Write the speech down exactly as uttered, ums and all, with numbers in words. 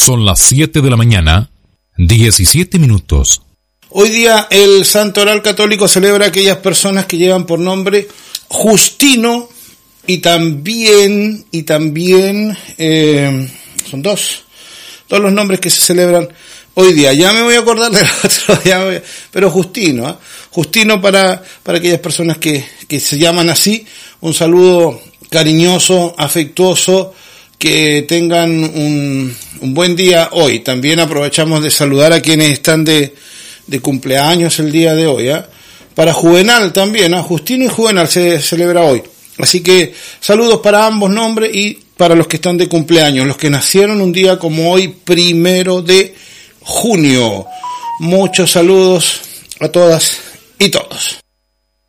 Son las siete de la mañana, diecisiete minutos. Hoy día el Santo Oral Católico celebra a aquellas personas que llevan por nombre Justino y también, y también, eh, son dos, todos los nombres que se celebran hoy día. Ya me voy a acordar del otro, ya me voy a, pero Justino, ¿eh? Justino para, para aquellas personas que, que se llaman así, un saludo cariñoso, afectuoso, que tengan un, un buen día hoy. También aprovechamos de saludar a quienes están de, de cumpleaños el día de hoy, ¿eh? Para Juvenal también, ¿eh? Justino y Juvenal se celebra hoy. Así que saludos para ambos nombres y para los que están de cumpleaños, los que nacieron un día como hoy, primero de junio. Muchos saludos a todas y todos.